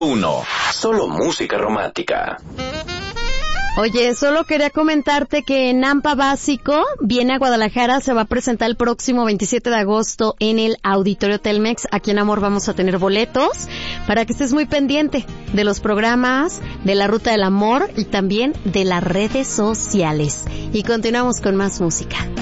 1. Solo música romántica. Oye, solo quería comentarte que Nampa Básico viene a Guadalajara, se va a presentar el próximo 27 de agosto en el Auditorio Telmex. Aquí en Amor vamos a tener boletos para que estés muy pendiente de los programas, de la Ruta del Amor y también de las redes sociales. Y continuamos con más música.